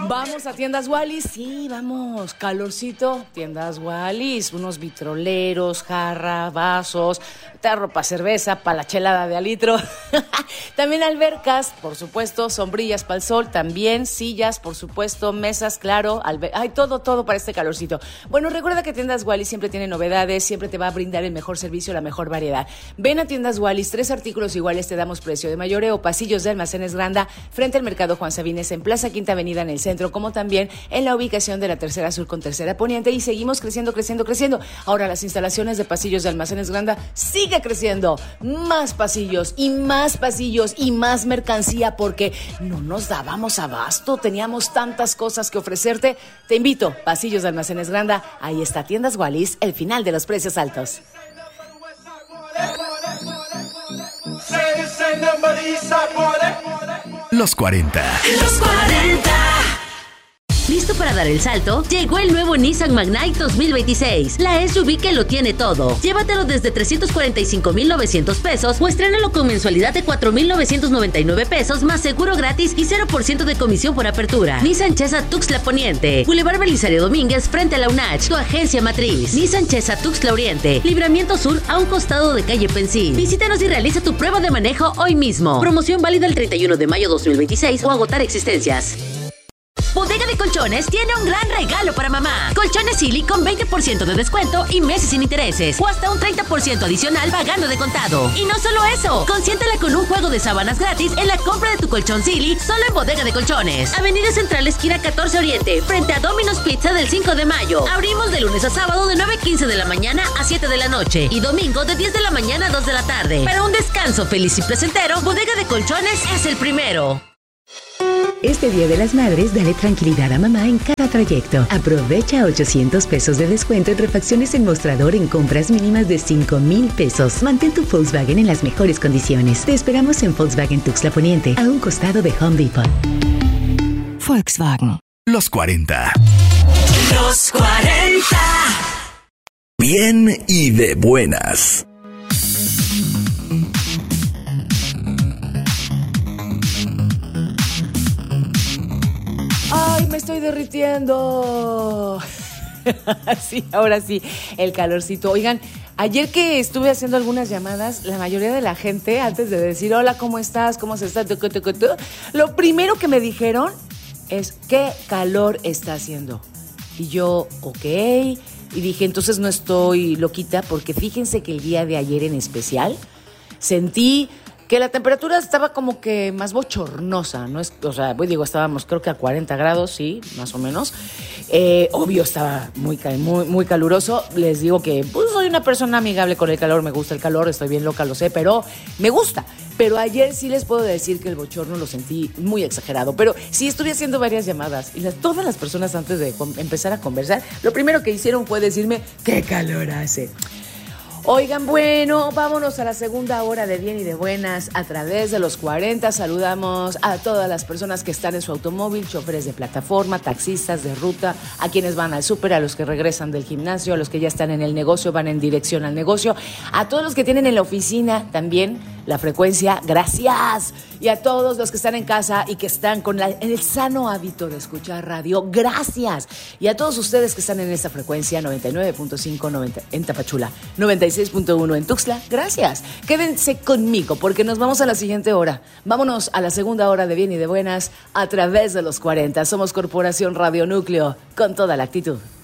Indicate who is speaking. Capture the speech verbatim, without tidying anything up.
Speaker 1: Vamos a Tiendas Wallis, sí, vamos, calorcito, Tiendas Wallis, unos vitroleros, jarra, vasos, tarro para cerveza, para la chelada de alitro, también albercas, por supuesto, sombrillas para el sol, también sillas, por supuesto, mesas, claro, alber- ay, todo, todo para este calorcito. Bueno, recuerda que Tiendas Wallis siempre tiene novedades, siempre te va a brindar el mejor servicio, la mejor variedad. Ven a Tiendas Wallis, tres artículos iguales te damos precio de mayoreo, pasillos de Almacenes Granda, frente al Mercado Juan Sabines, en Plaza Quinta Avenida en el centro, como también en la ubicación de la Tercera Sur con Tercera Poniente, y seguimos creciendo, creciendo, creciendo. Ahora las instalaciones de pasillos de Almacenes Granda sigue creciendo, más pasillos y más pasillos y más mercancía porque no nos dábamos abasto, teníamos tantas cosas que ofrecerte. Te invito, pasillos de Almacenes Granda, ahí está Tiendas Wallis, el final de los precios altos.
Speaker 2: Los cuarenta.
Speaker 3: Los cuarenta. ¿Listo para dar el salto? Llegó el nuevo Nissan Magnite dos mil veintiséis, la S U V que lo tiene todo. Llévatelo desde trescientos cuarenta y cinco mil novecientos pesos o estrénalo con mensualidad de cuatro mil novecientos noventa y nueve pesos más seguro gratis y cero por ciento de comisión por apertura. Nissan Chesa Tuxtla Poniente, Boulevard Belisario Domínguez frente a la U N A C H, tu agencia matriz. Nissan Chesa Tuxtla Oriente, Libramiento Sur a un costado de calle Pensil. Visítanos y realiza tu prueba de manejo hoy mismo. Promoción válida el treinta y uno de mayo dos mil veintiséis o agotar existencias. Bodega de Colchones tiene un gran regalo para mamá. Colchones Silly con veinte por ciento de descuento y meses sin intereses. O hasta un treinta por ciento adicional pagando de contado. Y no solo eso, consiéntela con un juego de sábanas gratis en la compra de tu colchón Silly solo en Bodega de Colchones. Avenida Central, esquina catorce Oriente, frente a Domino's Pizza del cinco de mayo. Abrimos de lunes a sábado de nueve quince de la mañana a siete de la noche. Y domingo de diez de la mañana a dos de la tarde. Para un descanso feliz y placentero, Bodega de Colchones es el primero.
Speaker 4: Este Día de las Madres, dale tranquilidad a mamá en cada trayecto. Aprovecha ochocientos pesos de descuento en refacciones en mostrador en compras mínimas de cinco mil pesos. Mantén tu Volkswagen en las mejores condiciones. Te esperamos en Volkswagen Tuxtla Poniente, a un costado de Home Depot. Volkswagen.
Speaker 2: Los cuarenta.
Speaker 3: Los cuarenta.
Speaker 2: Bien y de buenas.
Speaker 1: ¡Ay, me estoy derritiendo! Sí, ahora sí, el calorcito. Oigan, ayer que estuve haciendo algunas llamadas, la mayoría de la gente, antes de decir, hola, ¿cómo estás? ¿Cómo se está? Tucu, tucu, tucu, lo primero que me dijeron es, ¿qué calor está haciendo? Y yo, ok, y dije, entonces no estoy loquita, porque fíjense que el día de ayer en especial sentí que la temperatura estaba como que más bochornosa, ¿no? Es, o sea, pues digo, estábamos creo que a cuarenta grados, sí, más o menos. Eh, obvio, estaba muy, muy, muy caluroso. Les digo que pues, soy una persona amigable con el calor, me gusta el calor, estoy bien loca, lo sé, pero me gusta. Pero ayer sí les puedo decir que el bochorno lo sentí muy exagerado. Pero sí estuve haciendo varias llamadas y las, todas las personas antes de com- empezar a conversar, lo primero que hicieron fue decirme, ¡qué calor hace! Oigan, bueno, vámonos a la segunda hora de Bien y de Buenas a través de los cuarenta. Saludamos a todas las personas que están en su automóvil, choferes de plataforma, taxistas de ruta, a quienes van al súper, a los que regresan del gimnasio, a los que ya están en el negocio, van en dirección al negocio, a todos los que tienen en la oficina también la frecuencia, gracias. Y a todos los que están en casa y que están con la, el sano hábito de escuchar radio, gracias. Y a todos ustedes que están en esta frecuencia, noventa y nueve punto cinco noventa, en Tapachula, noventa y seis punto uno en Tuxtla, gracias. Quédense conmigo porque nos vamos a la siguiente hora. Vámonos a la segunda hora de Bien y de Buenas a través de los cuarenta. Somos Corporación Radio Núcleo, con toda la actitud.